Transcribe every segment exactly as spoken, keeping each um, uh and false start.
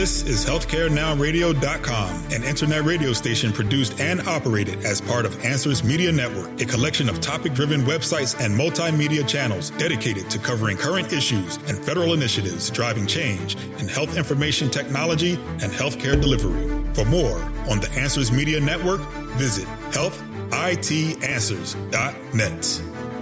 This is healthcare now radio dot com, an internet radio station produced and operated as part of Answers Media Network, a collection of topic-driven websites and multimedia channels dedicated to covering current issues and federal initiatives driving change in health information technology and healthcare delivery. For more on the Answers Media Network, visit health it answers dot net.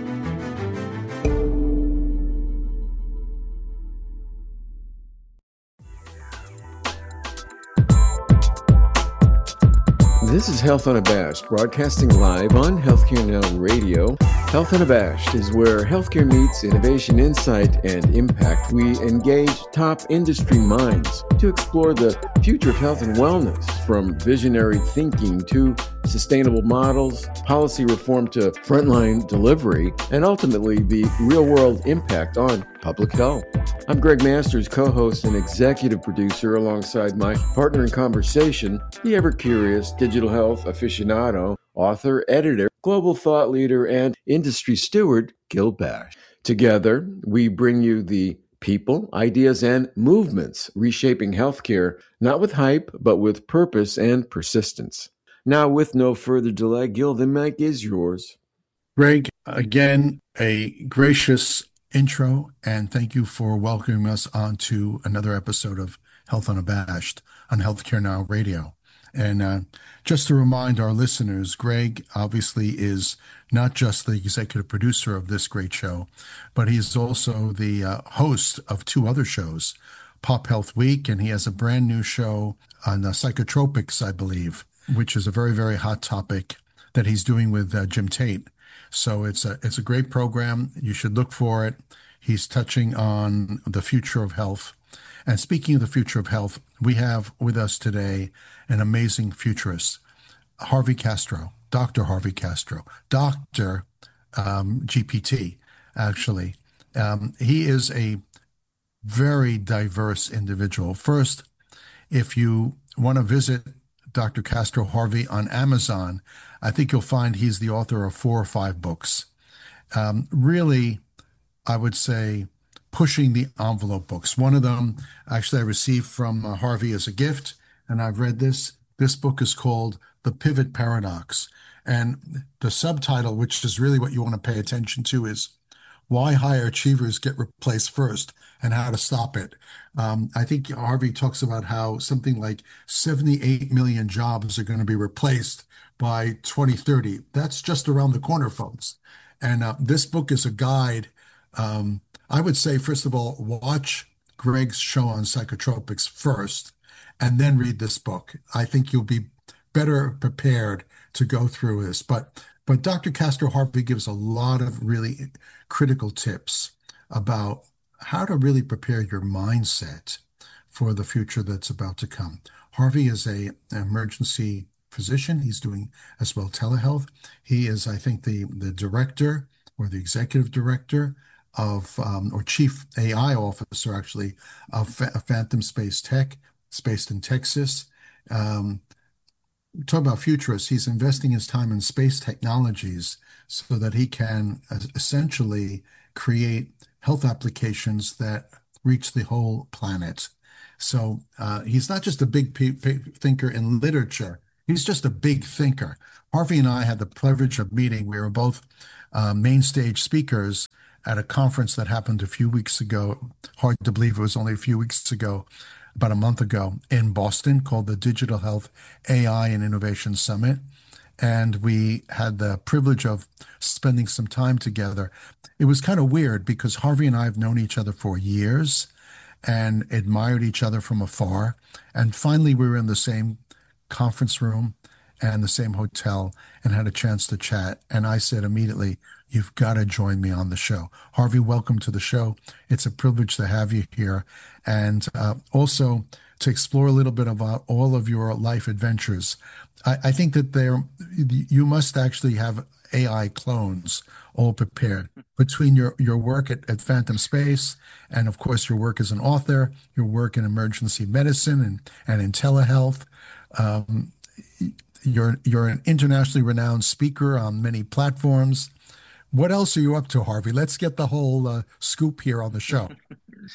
This is Health Unabashed, broadcasting live on Healthcare Now Radio. Health Unabashed is where healthcare meets innovation, insight, and impact. We engage top industry minds to explore the future of health and wellness, from visionary thinking to sustainable models, policy reform to frontline delivery, and ultimately the real-world impact on public health. I'm Greg Masters, co-host and executive producer, alongside my partner in conversation, the ever-curious digital health aficionado, author, editor, global thought leader, and industry steward, Gil Bash. Together, we bring you the people, ideas, and movements reshaping healthcare, not with hype, but with purpose and persistence. Now, with no further delay, Gil, the mic is yours. Greg, again, a gracious intro, and thank you for welcoming us on to another episode of Health Unabashed on Healthcare Now Radio. And uh, just to remind our listeners, Greg obviously is not just the executive producer of this great show, but he is also the uh, host of two other shows, Pop Health Week, and he has a brand new show on uh, psychotropics, I believe, which is a very, very hot topic that he's doing with uh, Jim Tate. So it's a it's a great program. You should look for it. He's touching on the future of health. And speaking of the future of health, we have with us today an amazing futurist, Harvey Castro, Doctor Harvey Castro, Doctor um, G P T, actually. Um, he is a very diverse individual. First, if you want to visit Doctor Castro Harvey on Amazon, I think you'll find he's the author of four or five books. Um, really, I would say, pushing the envelope books. One of them, actually, I received from uh, Harvey as a gift, and I've read this. This book is called The Pivot Paradox. And the subtitle, which is really what you want to pay attention to, is Why High Achievers Get Replaced First and How to Stop It. Um, I think Harvey talks about how something like seventy-eight million jobs are going to be replaced by twenty thirty. That's just around the corner, folks. And uh, this book is a guide. Um, I would say, first of all, watch Greg's show on psychotropics first, and then read this book. I think you'll be better prepared to go through this. But but Doctor Castro Harvey gives a lot of really critical tips about how to really prepare your mindset for the future that's about to come. Harvey is a, an emergency physician. He's doing as well telehealth. He is, I think, the, the director or the executive director of, um, or chief A I officer, actually, of Fa- Phantom Space Tech. It's based in Texas. Um, talk about futurists. He's investing his time in space technologies so that he can uh, essentially create health applications that reach the whole planet. So uh, he's not just a big p- p- thinker in literature. He's just a big thinker. Harvey and I had the privilege of meeting. We were both uh, main stage speakers at a conference that happened a few weeks ago. Hard to believe it was only a few weeks ago, about a month ago, in Boston, called the Digital Health A I and Innovation Summit. And we had the privilege of spending some time together. It was kind of weird because Harvey and I have known each other for years and admired each other from afar. And finally, we were in the same conference room and the same hotel and had a chance to chat. And I said immediately, you've got to join me on the show. Harvey, welcome to the show. It's a privilege to have you here. And uh, also to explore a little bit about all of your life adventures. I, I think that there, you must actually have A I clones all prepared between your, your work at, at Phantom Space and, of course, your work as an author, your work in emergency medicine and, and in telehealth. Um, you're, you're an internationally renowned speaker on many platforms. What else are you up to, Harvey? Let's get the whole uh, scoop here on the show.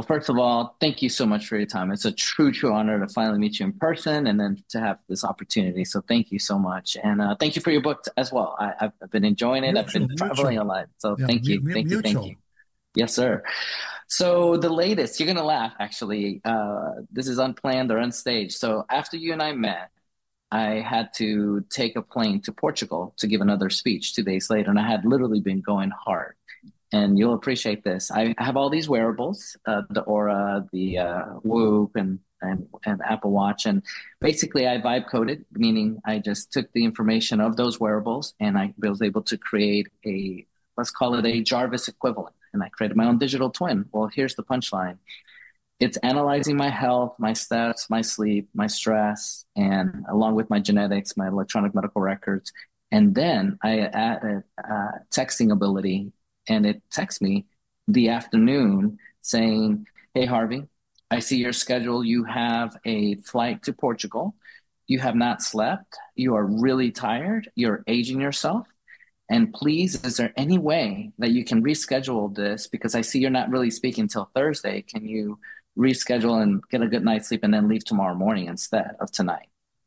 Well, first of all, thank you so much for your time. It's a true, true honor to finally meet you in person and then to have this opportunity. So thank you so much. And uh, thank you for your book as well. I, I've, I've been enjoying it. I've Mutual, been traveling a mutual. lot. So Yeah, thank mu- you. mu- Thank you. Thank you. mutual. Yes, sir. So the latest, you're going to laugh, actually. Uh, this is unplanned or unstaged. So after you and I met, I had to take a plane to Portugal to give another speech two days later. And I had literally been going hard. And you'll appreciate this. I have all these wearables, uh, the Aura, the uh, Whoop, and, and and Apple Watch, and basically I vibe coded, meaning I just took the information of those wearables and I was able to create a, let's call it a Jarvis equivalent, and I created my own digital twin. Well, here's the punchline: it's analyzing my health, my steps, my sleep, my stress, and along with my genetics, my electronic medical records. And then I added uh, texting ability, and it texts me the afternoon saying, "Hey, Harvey, I see your schedule. You have a flight to Portugal. You have not slept. You are really tired. You're aging yourself. And please, is there any way that you can reschedule this? Because I see you're not really speaking till Thursday. Can you reschedule and get a good night's sleep and then leave tomorrow morning instead of tonight?"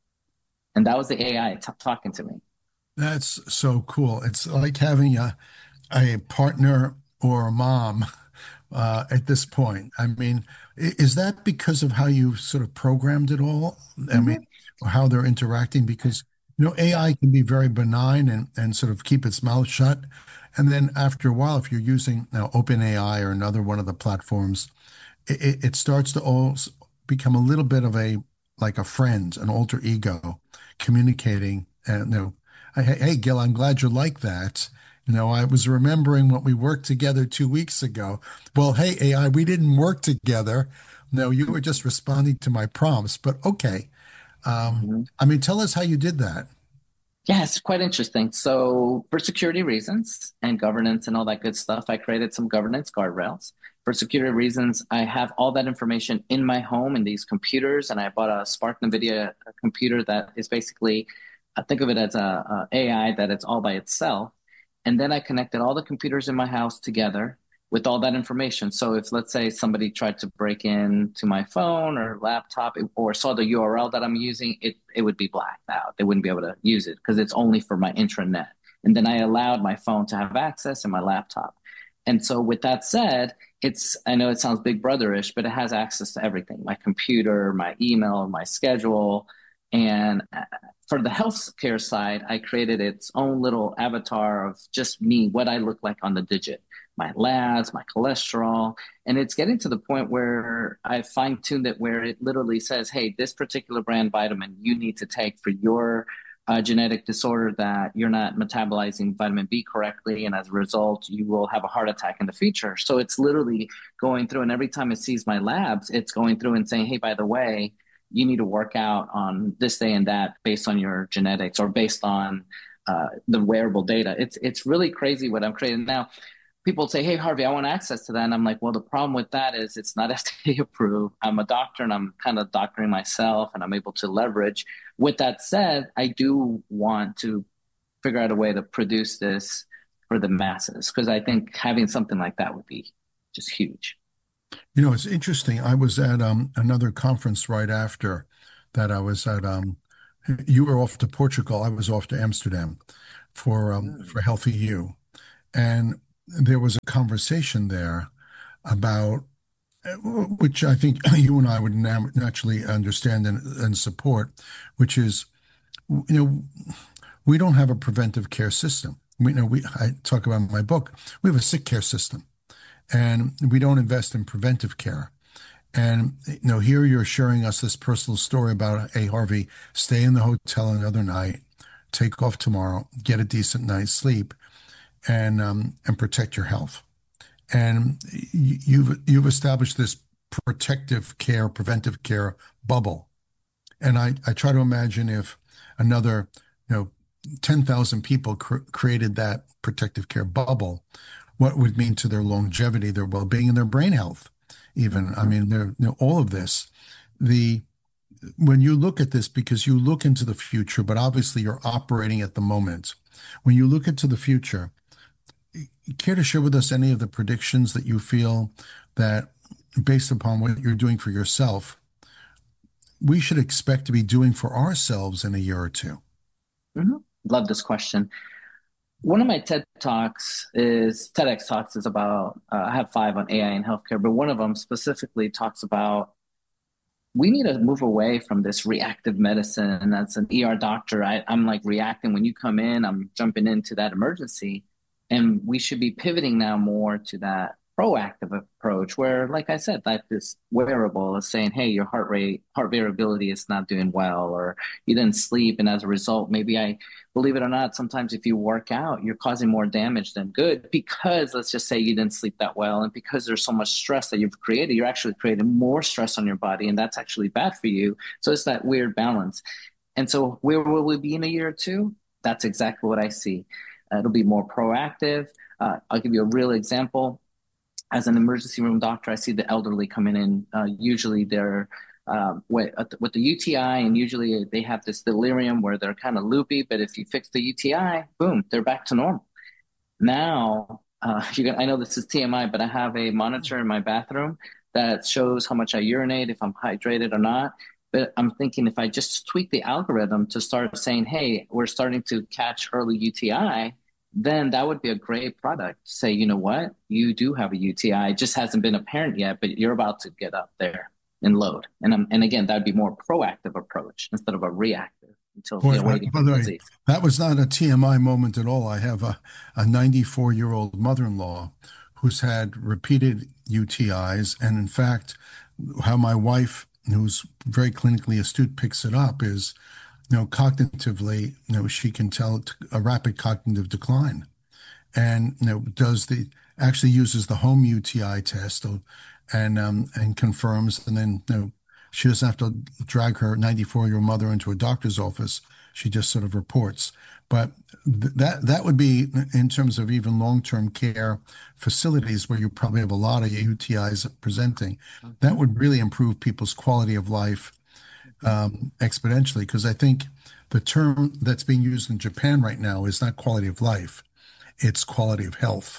And that was the A I talking to me. That's so cool. It's like having a a partner or a mom uh, at this point. I mean, i- is that because of how you sort of programmed it all? I mean, Mhm. or how they're interacting? Because, you know, A I can be very benign and, and sort of keep its mouth shut. And then after a while, if you're using now OpenAI or another one of the platforms, it, it it starts to all become a little bit of a like a friend, an alter ego, communicating. And you know, hey, hey, Gil, I'm glad you like that. You know, I was remembering what we worked together two weeks ago. Well, hey, A I, we didn't work together. No, you were just responding to my prompts. But okay, um, Mhm. I mean, tell us how you did that. Yeah, it's quite interesting. So, for security reasons and governance and all that good stuff, I created some governance guardrails. For security reasons, I have all that information in my home in these computers, and I bought a Spark NVIDIA computer that is basically, I think of it as a, a AI that it's all by itself. And then I connected all the computers in my house together with all that information. So if, let's say, somebody tried to break into my phone or laptop or saw the U R L that I'm using, it it would be blacked out. They wouldn't be able to use it because it's only for my intranet. And then I allowed my phone to have access and my laptop. And so with that said, it's, I know it sounds big brotherish, but it has access to everything: my computer, my email, my schedule. And uh, for the healthcare side, I created its own little avatar of just me, what I look like on the digit, my labs, my cholesterol. And it's getting to the point where I fine tuned it where it literally says, "Hey, this particular brand vitamin you need to take for your uh, genetic disorder that you're not metabolizing vitamin B correctly. And as a result, you will have a heart attack in the future." So it's literally going through, and every time it sees my labs, it's going through and saying, "Hey, by the way, you need to work out on this day and that based on your genetics or based on uh, the wearable data." It's it's really crazy what I'm creating now. People say, "Hey, Harvey, I want access to that." And I'm like, well, the problem with that is it's not F D A approved. I'm a doctor and I'm kind of doctoring myself and I'm able to leverage. With that said, I do want to figure out a way to produce this for the masses because I think having something like that would be just huge. You know, it's interesting. I was at um, another conference right after that. I was at um, you were off to Portugal. I was off to Amsterdam for um, Mm. for Healthy You, and there was a conversation there about uh, which I think you and I would na naturally understand and, and support, which is, you know, we don't have a preventive care system. We you know we I talk about in my book. We have a sick care system, and we don't invest in preventive care. And you know, here you're sharing us this personal story about, hey, Harvey, stay in the hotel another night, take off tomorrow, get a decent night's sleep, and um, and protect your health. And you've you've established this protective care, preventive care bubble. And I I try to imagine if another, you know, ten thousand people cr created that protective care bubble, what it would mean to their longevity, their well-being, and their brain health. Even, I Mhm. mean, there, you know, all of this. The When you look at this, because you look into the future, but obviously you're operating at the moment. When you look into the future, care to share with us any of the predictions that you feel that based upon what you're doing for yourself, we should expect to be doing for ourselves in a year or two? Mm-hmm. Love this question. One of my TED Talks is TEDx Talks is about, uh, I have five on A I in healthcare, but one of them specifically talks about we need to move away from this reactive medicine. That's an E R doctor. I, I'm like reacting when you come in, I'm jumping into that emergency. And we should be pivoting now more to that proactive approach where, like I said, like this wearable is saying, hey, your heart rate, heart variability is not doing well, or you didn't sleep. And as a result, maybe I, believe it or not, sometimes if you work out, you're causing more damage than good because let's just say you didn't sleep that well. And because there's so much stress that you've created, you're actually creating more stress on your body. And that's actually bad for you. So it's that weird balance. And so where will we be in a year or two? That's exactly what I see. Uh, it'll be more proactive. Uh, I'll give you a real example. As an emergency room doctor, I see the elderly coming in. Uh, usually they're uh, with, with the U T I, and usually they have this delirium where they're kind of loopy, but if you fix the U T I, boom, they're back to normal. Now, uh, you can, I know this is T M I, but I have a monitor in my bathroom that shows how much I urinate, if I'm hydrated or not. But I'm thinking if I just tweak the algorithm to start saying, hey, we're starting to catch early U T I, then that would be a great product. Say, you know what? You do have a U T I. It just hasn't been apparent yet, but you're about to get up there and load. And um, and again, that'd be more proactive approach instead of a reactive until Boy, you're waiting by for the way, disease. that was not a T M I moment at all. I have a, a ninety-four-year-old mother-in-law who's had repeated U T Is. And in fact, how my wife, who's very clinically astute, picks it up is, you know, cognitively, you know, she can tell a rapid cognitive decline, and you know, does the actually uses the home U T I test, and um, and confirms, and then you know, she doesn't have to drag her ninety-four-year-old mother into a doctor's office. She just sort of reports. But th that that would be in terms of even long-term care facilities where you probably have a lot of U T Is presenting. That would really improve people's quality of life um, exponentially, because I think the term that's being used in Japan right now is not quality of life, it's quality of health.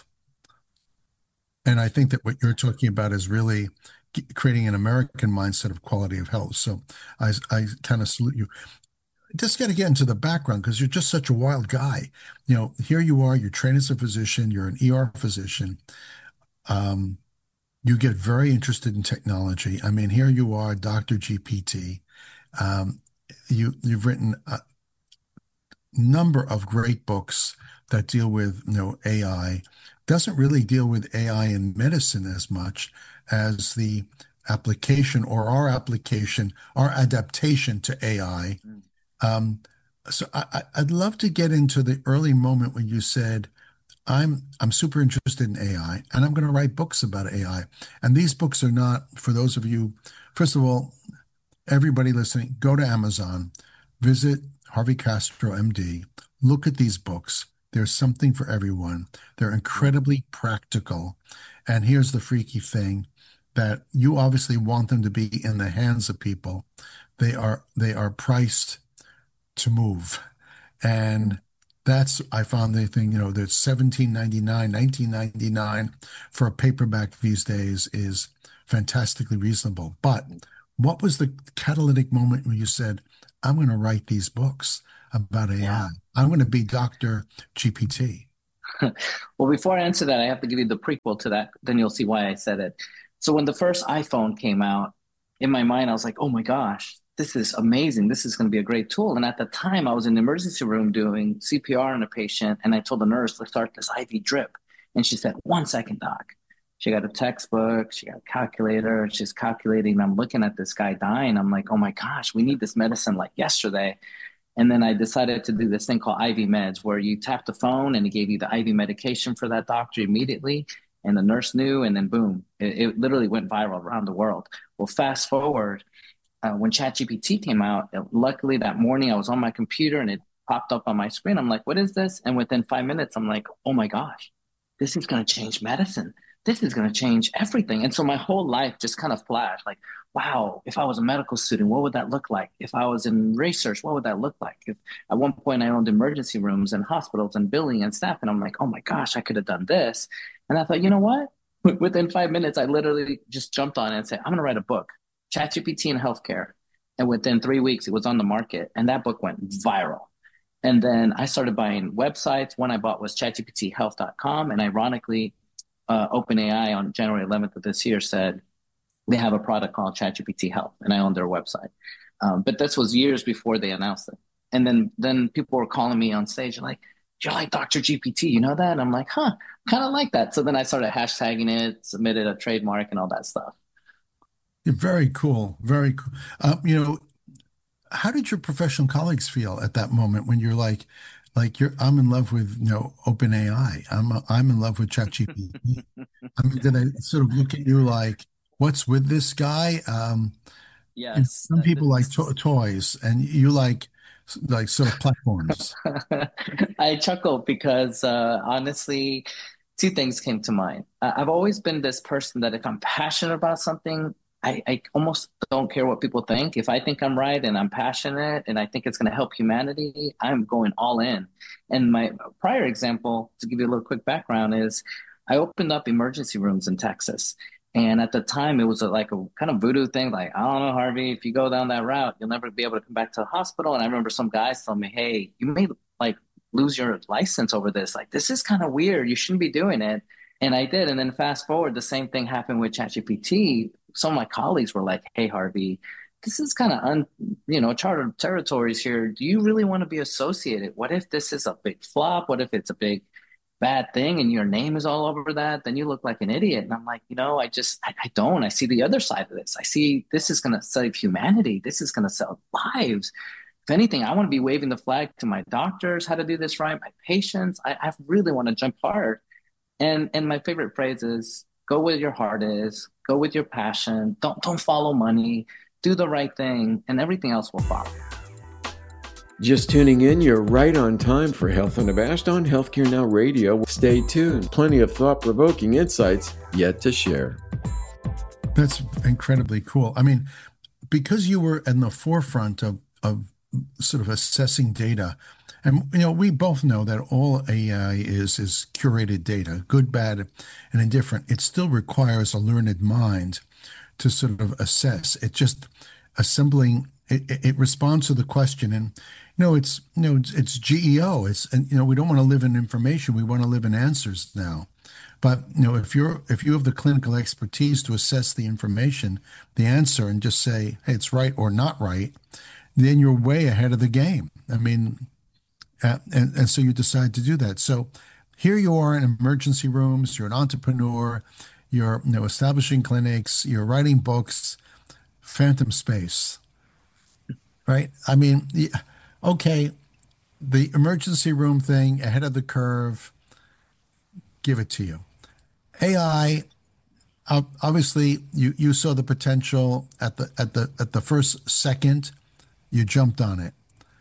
And I think that what you're talking about is really creating an American mindset of quality of health. So I, I kind of salute you. Just got to get into the background because you're just such a wild guy. You know, here you are, you're trained as a physician, you're an E R physician. Um, you get very interested in technology. I mean, here you are, Doctor G P T. Um, you, you've written a number of great books that deal with, you know, A I. Doesn't really deal with A I in medicine as much as the application or our application, our adaptation to A I. Um, so I, I'd love to get into the early moment when you said, I'm I'm super interested in A I, and I'm going to write books about A I. And these books are not, for those of you, first of all, everybody listening, go to Amazon, visit Harvey Castro, M D, look at these books. There's something for everyone. They're incredibly practical. And here's the freaky thing, that you obviously want them to be in the hands of people. They are they are priced to move. And that's, I found the thing, you know, there's seventeen ninety-nine, nineteen ninety-nine for a paperback these days is fantastically reasonable. But what was the catalytic moment when you said, I'm going to write these books about A I? Yeah. I'm going to be Doctor G P T. Well, before I answer that, I have to give you the prequel to that. Then you'll see why I said it. So when the first iPhone came out, in my mind, I was like, oh my gosh, this is amazing. This is going to be a great tool. And at the time, I was in the emergency room doing C P R on a patient. And I told the nurse, let's start this I V drip. And she said, one second, doc. She got a textbook. She got a calculator. She's calculating. And I'm looking at this guy dying. I'm like, oh my gosh, we need this medicine like yesterday. And then I decided to do this thing called I V meds, where you tap the phone and it gave you the I V medication for that doctor immediately. And the nurse knew, and then boom, it, it literally went viral around the world. Well, fast forward, uh, when ChatGPT came out, it, luckily that morning I was on my computer and it popped up on my screen. I'm like, what is this? And within five minutes, I'm like, oh my gosh, this is going to change medicine. This is going to change everything. And so my whole life just kind of flashed like, wow, if I was a medical student, what would that look like? If I was in research, what would that look like? If at one point I owned emergency rooms and hospitals and billing and staff, and I'm like, oh my gosh, I could have done this. And I thought, you know what? Within five minutes, I literally just jumped on it and said, I'm going to write a book, ChatGPT in healthcare. And within three weeks, it was on the market. And that book went viral. And then I started buying websites. One I bought was chat G P T health dot com. And ironically, uh, OpenAI on January eleventh of this year said they have a product called ChatGPT Health, and I own their website. Um, but this was years before they announced it. And then then people were calling me on stage like, you're like Doctor G P T, you know that? And I'm like, huh, kind of like that. So then I started hashtagging it, submitted a trademark and all that stuff. Very cool. Very cool. Uh, you know, how did your professional colleagues feel at that moment when you're like, like you're, I'm in love with, you know, OpenAI. I'm, I'm in love with ChatGPT. I mean, did they sort of look at you like, what's with this guy? Um, and Yes. some Uh, people like this to toys, and you like, like sort of platforms. I chuckle because uh, honestly, two things came to mind. Uh, I've always been this person that if I'm passionate about something, I, I almost don't care what people think. If I think I'm right and I'm passionate and I think it's going to help humanity, I'm going all in. And my prior example, to give you a little quick background, is I opened up emergency rooms in Texas. And at the time, it was a, like a kind of voodoo thing. Like, I don't know, Harvey, if you go down that route, you'll never be able to come back to the hospital. And I remember some guys telling me, hey, you may like lose your license over this. Like, this is kind of weird. You shouldn't be doing it. And I did. And then fast forward, the same thing happened with ChatGPT. Some of my colleagues were like, hey, Harvey, this is kind of un, you know, chartered territories here. Do you really want to be associated? What if this is a big flop? What if it's a big bad thing and your name is all over that? Then you look like an idiot. And I'm like, you know, I just, I, I don't. I see the other side of this. I see this is going to save humanity. This is going to save lives. If anything, I want to be waving the flag to my doctors how to do this right, my patients. I, I really want to jump hard. And and my favorite phrase is go where your heart is, go with your passion. Don't don't follow money. Do the right thing, and everything else will follow. Just tuning in, you're right on time for Health Unabashed on Healthcare Now Radio. Stay tuned. Plenty of thought-provoking insights yet to share. That's incredibly cool. I mean, because you were in the forefront of, of sort of assessing data, and you know, we both know that all A I is is curated data, good, bad, and indifferent. It still requires a learned mind to sort of assess. It just assembling. It, it it responds to the question, and you know, it's you know, it's, it's G E O. It's and you know, we don't want to live in information. We want to live in answers now. But you know, if you're if you have the clinical expertise to assess the information, the answer, and just say, hey, it's right or not right, then you're way ahead of the game. I mean. Uh, and, and so you decide to do that. So here you are in emergency rooms, you're an entrepreneur, you're you know, establishing clinics, you're writing books, phantom space, right? I mean, okay, the emergency room thing, ahead of the curve, give it to you. A I, obviously, you, you saw the potential at the at the at the first second, you jumped on it.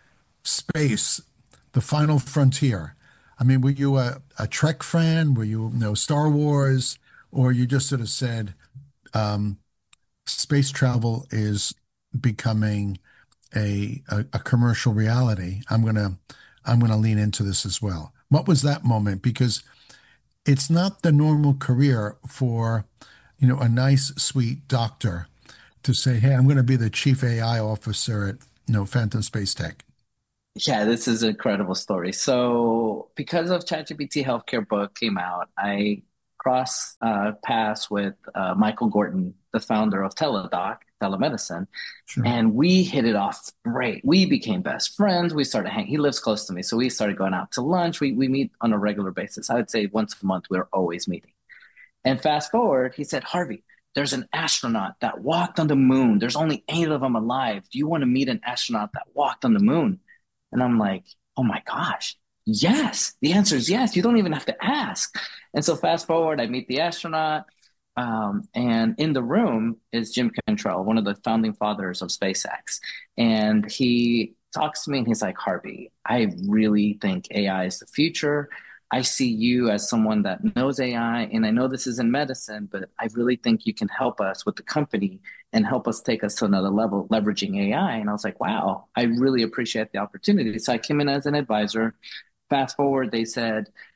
Space, the final frontier. I mean, were you a, a Trek fan? Were you, you know, Star Wars? Or you just sort of said, um, space travel is becoming a, a, a commercial reality. I'm gonna I'm gonna lean into this as well. What was that moment? Because it's not the normal career for, you know, a nice, sweet doctor to say, hey, I'm going to be the chief A I officer at, you know, Phantom Space Tech. Yeah, this is an incredible story. So, because of ChatGPT Healthcare book came out, I crossed uh, paths with uh, Michael Gorton, the founder of Teladoc, telemedicine, Sure. and we hit it off great. We became best friends. We started hanging. He lives close to me, so we started going out to lunch. We we meet on a regular basis. I would say once a month. We're always meeting. And fast forward, he said, Harvey, there's an astronaut that walked on the moon. There's only eight of them alive. Do you want to meet an astronaut that walked on the moon? And I'm like, oh my gosh, yes. The answer is yes. You don't even have to ask. And so fast forward, I meet the astronaut. Um, and in the room is Jim Cantrell, one of the founding fathers of SpaceX. And he talks to me and he's like, Harvey, I really think A I is the future. I see you as someone that knows A I, and I know this is in medicine, but I really think you can help us with the company and help us take us to another level, leveraging A I. And I was like, wow, I really appreciate the opportunity. So I came in as an advisor. Fast forward, they said,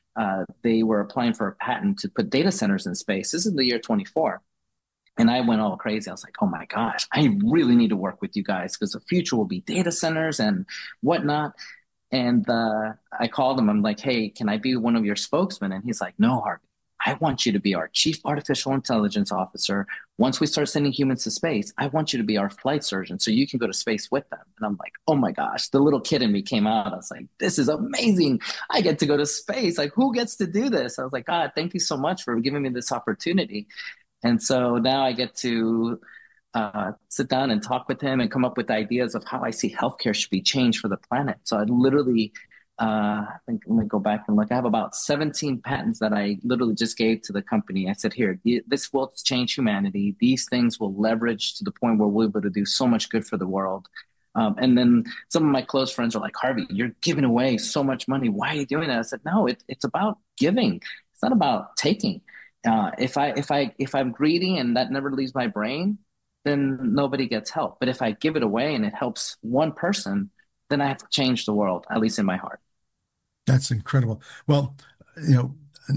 uh, they were applying for a patent to put data centers in space. This is the year twenty-four. And I went all crazy. I was like, oh my gosh, I really need to work with you guys because the future will be data centers and whatnot. And uh, I called him. I'm like, hey, can I be one of your spokesmen? And he's like, no, Harvey, I want you to be our chief artificial intelligence officer. Once we start sending humans to space, I want you to be our flight surgeon so you can go to space with them. And I'm like, oh my gosh, the little kid in me came out. I was like, this is amazing. I get to go to space. Like, who gets to do this? I was like, God, thank you so much for giving me this opportunity. And so now I get to uh, sit down and talk with him and come up with ideas of how I see healthcare should be changed for the planet. So I literally, uh, I think, let me go back and look. I have about seventeen patents that I literally just gave to the company. I said, here, this will change humanity. These things will leverage to the point where we'll be able to do so much good for the world. Um, and then some of my close friends are like, Harvey, you're giving away so much money. Why are you doing that? I said, no, it, it's about giving. It's not about taking. Uh, if I if I if I'm greedy and that never leaves my brain, then nobody gets help. But if I give it away and it helps one person, then I have to change the world, at least in my heart. That's incredible. Well, you know,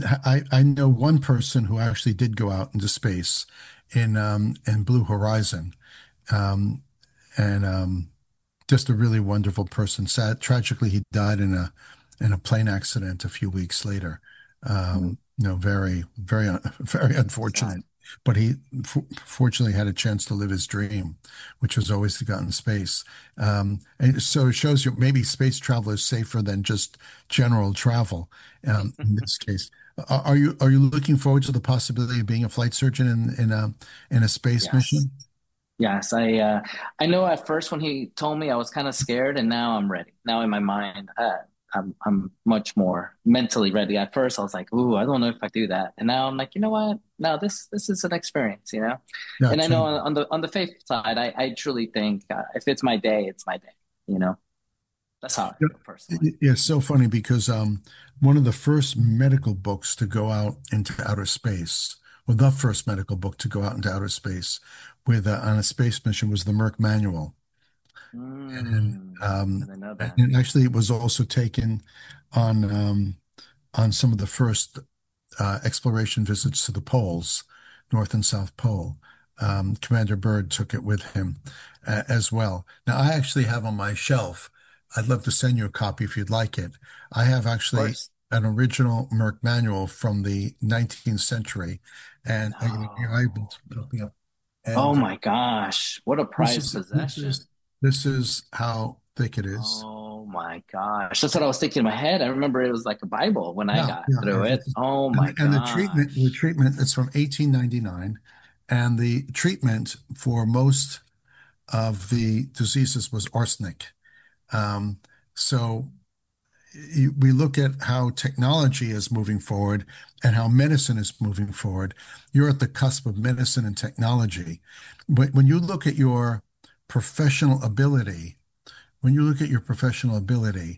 I I know one person who actually did go out into space in um in Blue Horizon, um, and um, just a really wonderful person. Sad, tragically, he died in a in a plane accident a few weeks later. Um, you know, very, very, very unfortunate. But he f fortunately had a chance to live his dream, which was always to go out in space. Um, and so it shows you maybe space travel is safer than just general travel. Um, in this case, are, are you are you looking forward to the possibility of being a flight surgeon in in a in a space Yes. mission? Yes, I uh, I know at first when he told me I was kind of scared, and now I'm ready. Now in my mind, uh, I'm I'm much more mentally ready. At first, I was like, "Ooh, I don't know if I do that," and now I'm like, you know what? No, this this is an experience, you know. Yeah, And I know totally. on, on the on the faith side, I I truly think uh, if it's my day, it's my day. You know, that's how I Yeah, feel personally. yeah, it's so funny because um, one of the first medical books to go out into outer space, well, the first medical book to go out into outer space with uh, on a space mission was the Merck Manual, and Mm, I um, didn't know that. and actually it was also taken on um, on some of the first uh, exploration visits to the poles, North and South Pole. Um, Commander Byrd took it with him uh, as well. Now, I actually have on my shelf, I'd love to send you a copy if you'd like it. I have Of actually course. an original Merck manual from the nineteenth century, and uh, you know, I've been No. looking up, Oh and my gosh, what a this prized is this is possession. this is how thick it is. Oh my gosh. That's what I was thinking in my head. I remember it was like a Bible when I Yeah, got yeah. through It, it. it's, Oh my and and the treatment, the gosh. treatment is from eighteen ninety-nine, and the treatment for most of the diseases was arsenic. Um, so you, we look at how technology is moving forward and how medicine is moving forward. You're at the cusp of medicine and technology. But when you look at your professional ability, when you look at your professional ability,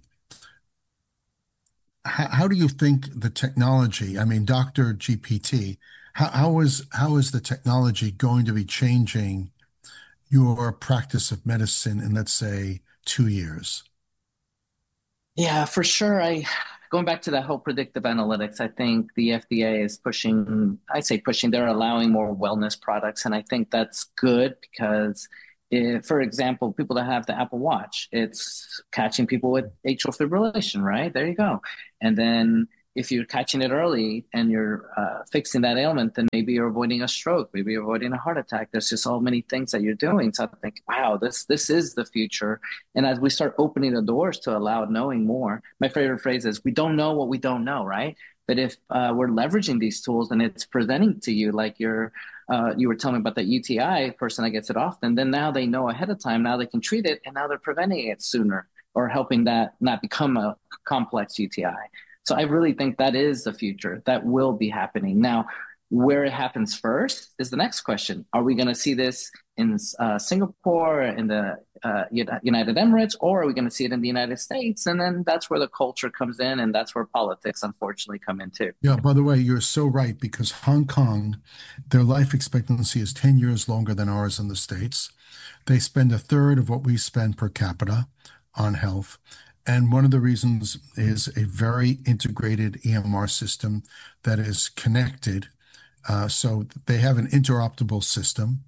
how, how do you think the technology, I mean, Doctor G P T, how, how is how is the technology going to be changing your practice of medicine in, let's say, two years? Yeah, for sure. I going back to that whole predictive analytics, I think the F D A is pushing, I say pushing, they're allowing more wellness products. And I think that's good because if, for example, people that have the Apple Watch, it's catching people with atrial fibrillation, right? There you go. And then if you're catching it early and you're uh, fixing that ailment, then maybe you're avoiding a stroke, maybe you're avoiding a heart attack. There's just so many things that you're doing. So I think, wow, this this is the future. And as we start opening the doors to allow knowing more, my favorite phrase is, we don't know what we don't know, right? But if uh, we're leveraging these tools and it's presenting to you like you're, uh, you were telling me about that U T I person that gets it often, then now they know ahead of time, now they can treat it, and now they're preventing it sooner or helping that not become a complex U T I. So I really think that is the future that will be happening. Now, where it happens first is the next question. Are we going to see this in uh, Singapore, in the uh, United Emirates, or are we going to see it in the United States? And then that's where the culture comes in, and that's where politics, unfortunately, come in too. Yeah, by the way, you're so right because Hong Kong, their life expectancy is ten years longer than ours in the States. They spend a third of what we spend per capita on health. And one of the reasons is a very integrated E M R system that is connected. Uh, so they have an interoperable system,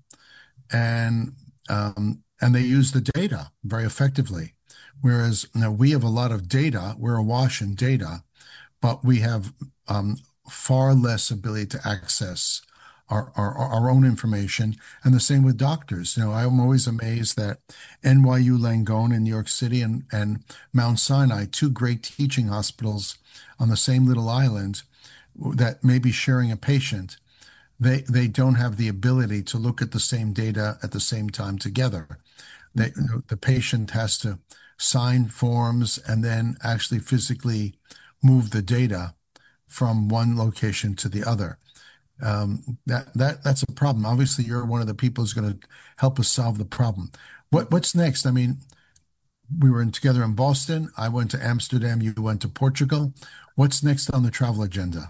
and um, and they use the data very effectively. Whereas now we have a lot of data, we're awash in data, but we have um, far less ability to access our, our our own information. And the same with doctors. You know, I'm always amazed that N Y U Langone in New York City and, and Mount Sinai, two great teaching hospitals on the same little island that may be sharing a patient, they they don't have the ability to look at the same data at the same time together. They, the patient has to sign forms and then actually physically move the data from one location to the other. Um, that that that's a problem. Obviously, you're one of the people who's going to help us solve the problem. What what's next? I mean, we were in, together in Boston. I went to Amsterdam. You went to Portugal. What's next on the travel agenda?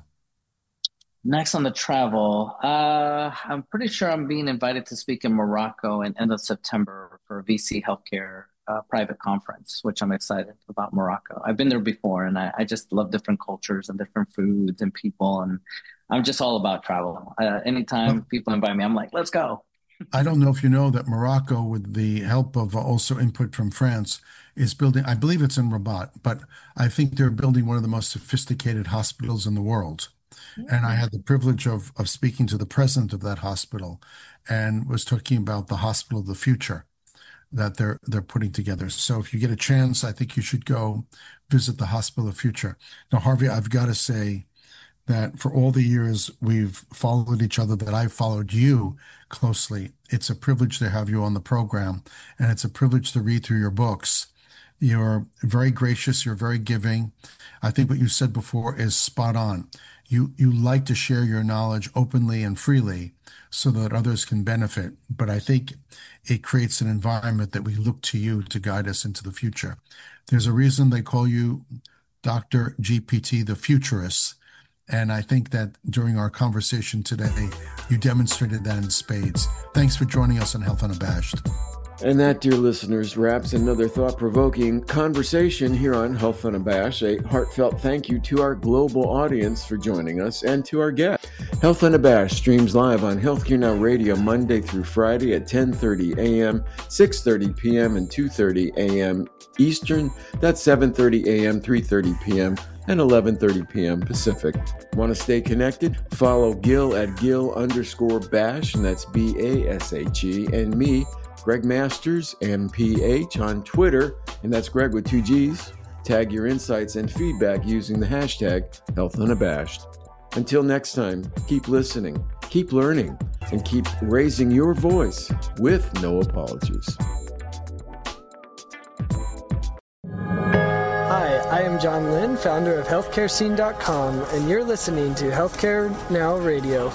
Next on the travel, uh, I'm pretty sure I'm being invited to speak in Morocco in end of September for a V C Healthcare uh, private conference, which I'm excited about Morocco. I've been there before, and I, I just love different cultures and different foods and people, and I'm just all about travel. Uh, anytime well, people invite me, I'm like, let's go. I don't know if you know that Morocco, with the help of also input from France, is building, I believe it's in Rabat, but I think they're building one of the most sophisticated hospitals in the world. And I had the privilege of, of speaking to the president of that hospital and was talking about the hospital of the future that they're they're putting together. So if you get a chance, I think you should go visit the hospital of the future. Now, Harvey, I've got to say that for all the years we've followed each other, that I've followed you closely, it's a privilege to have you on the program, and it's a privilege to read through your books. You're very gracious. You're very giving. I think what you said before is spot on. You you like to share your knowledge openly and freely so that others can benefit. But I think it creates an environment that we look to you to guide us into the future. There's a reason they call you Doctor G P T, the futurist. And I think that during our conversation today, you demonstrated that in spades. Thanks for joining us on Health Unabashed. And that, dear listeners, wraps another thought-provoking conversation here on Health Unabashed. A heartfelt thank you to our global audience for joining us and to our guests. Health Unabashed streams live on Healthcare Now Radio Monday through Friday at ten thirty a.m., six thirty p.m., and two thirty a.m. Eastern. That's seven thirty a.m., three thirty p.m., and eleven thirty p.m. Pacific. Want to stay connected? Follow Gil at Gil underscore Bash, and that's B A S H E, and me, Greg Masters, M P H, on Twitter, and that's Greg with two G's. Tag your insights and feedback using the hashtag Health Unabashed. Until next time, keep listening, keep learning, and keep raising your voice with no apologies. Hi, I am John Lynn, founder of healthcare scene dot com, and you're listening to Healthcare Now Radio.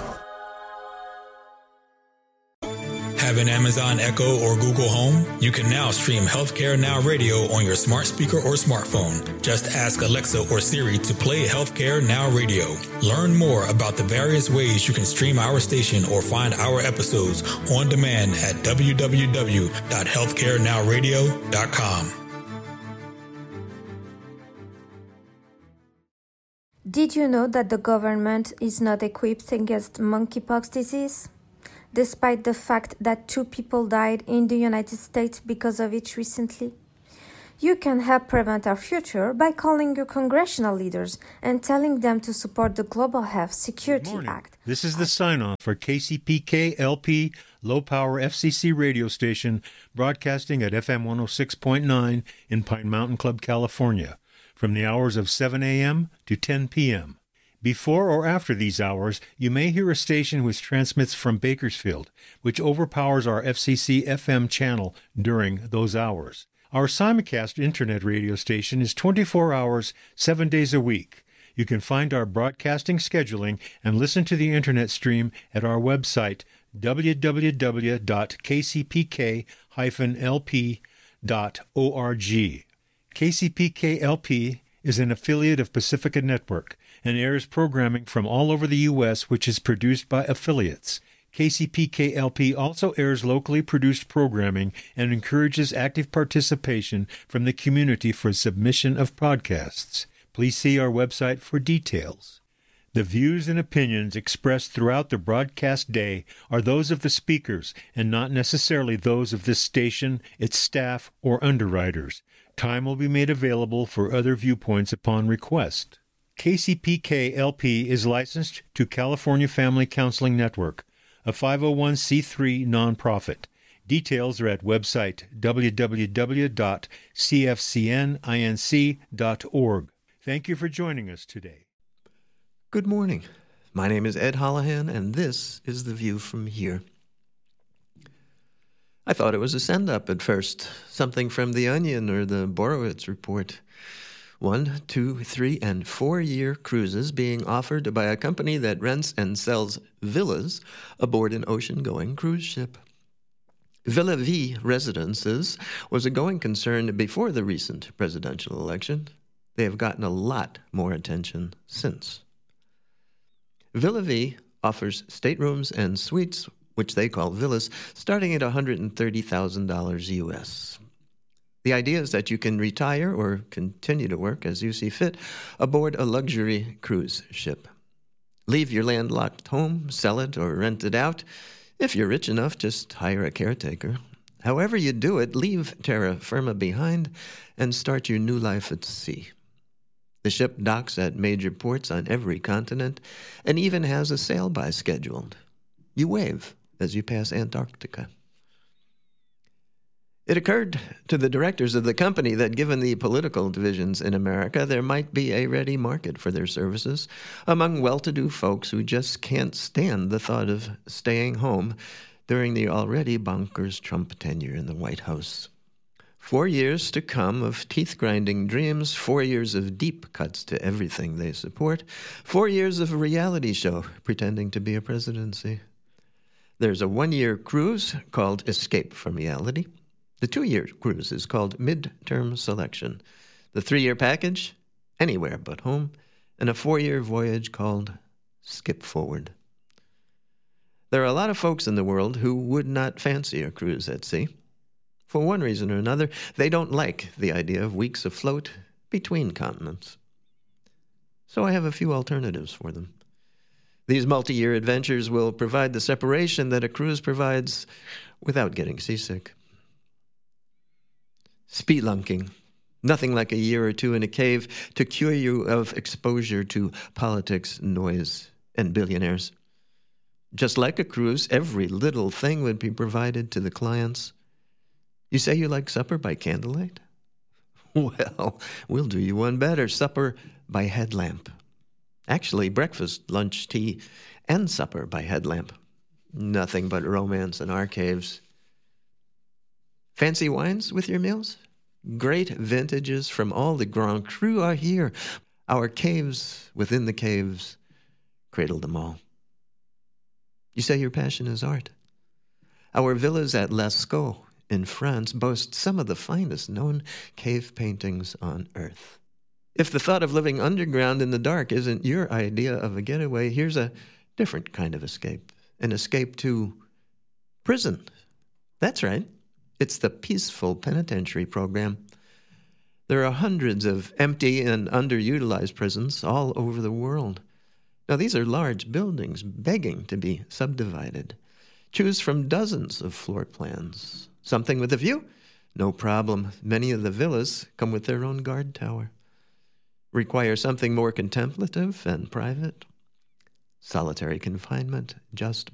Have an Amazon Echo or Google Home? You can now stream Healthcare Now Radio on your smart speaker or smartphone. Just ask Alexa or Siri to play Healthcare Now Radio. Learn more about the various ways you can stream our station or find our episodes on demand at w w w dot healthcare now radio dot com. Did you know that the government is not equipped against monkeypox disease? Despite the fact that two people died in the United States because of it recently? You can help prevent our future by calling your congressional leaders and telling them to support the Global Health Security Act. This is the sign-off for K C P K L P, low-power F C C radio station, broadcasting at F M one oh six point nine in Pine Mountain Club, California, from the hours of seven a.m. to ten p.m. Before or after these hours, you may hear a station which transmits from Bakersfield, which overpowers our F C C F M channel during those hours. Our simulcast internet radio station is twenty-four hours, seven days a week. You can find our broadcasting scheduling and listen to the internet stream at our website, w w w dot k c p k dash l p dot org. K C P K L P is an affiliate of Pacifica Network and airs programming from all over the U S which is produced by affiliates. K C P K L P also airs locally produced programming and encourages active participation from the community for submission of podcasts. Please see our website for details. The views and opinions expressed throughout the broadcast day are those of the speakers and not necessarily those of this station, its staff, or underwriters. Time will be made available for other viewpoints upon request. K C P K L P is licensed to California Family Counseling Network, a five oh one c three nonprofit. Details are at website w w w dot c f c n inc dot org. Thank you for joining us today. Good morning. My name is Ed Holohan, and this is The View from Here. I thought it was a send-up at first, something from The Onion or the Borowitz Report. One, two, three, and four-year cruises being offered by a company that rents and sells villas aboard an ocean-going cruise ship. Villa V Residences was a going concern before the recent presidential election. They have gotten a lot more attention since. Villa V offers staterooms and suites, which they call villas, starting at one hundred thirty thousand dollars U S. The idea is that you can retire or continue to work as you see fit aboard a luxury cruise ship. Leave your landlocked home, sell it, or rent it out. If you're rich enough, just hire a caretaker. However you do it, leave terra firma behind and start your new life at sea. The ship docks at major ports on every continent and even has a sail-by scheduled. You wave as you pass Antarctica. It occurred to the directors of the company that given the political divisions in America, there might be a ready market for their services among well-to-do folks who just can't stand the thought of staying home during the already bonkers Trump tenure in the White House. Four years to come of teeth-grinding dreams, four years of deep cuts to everything they support, four years of a reality show pretending to be a presidency. There's a one-year cruise called Escape from Reality. The two-year cruise is called Midterm Selection. The three-year package, Anywhere But Home, and a four-year voyage called Skip Forward. There are a lot of folks in the world who would not fancy a cruise at sea. For one reason or another, they don't like the idea of weeks afloat between continents. So I have a few alternatives for them. These multi-year adventures will provide the separation that a cruise provides without getting seasick. Spelunking. Nothing like a year or two in a cave to cure you of exposure to politics, noise, and billionaires. Just like a cruise, every little thing would be provided to the clients. You say you like supper by candlelight? Well, we'll do you one better. Supper by headlamp. Actually, breakfast, lunch, tea, and supper by headlamp. Nothing but romance in our caves. Fancy wines with your meals? Great vintages from all the Grand Cru are here. Our caves within the caves cradle them all. You say your passion is art. Our villas at Lascaux in France boast some of the finest known cave paintings on earth. If the thought of living underground in the dark isn't your idea of a getaway, here's a different kind of escape. An escape to prison. That's right. It's the Peaceful Penitentiary Program. There are hundreds of empty and underutilized prisons all over the world. Now, these are large buildings begging to be subdivided. Choose from dozens of floor plans. Something with a view? No problem. Many of the villas come with their own guard tower. Require something more contemplative and private? Solitary confinement, just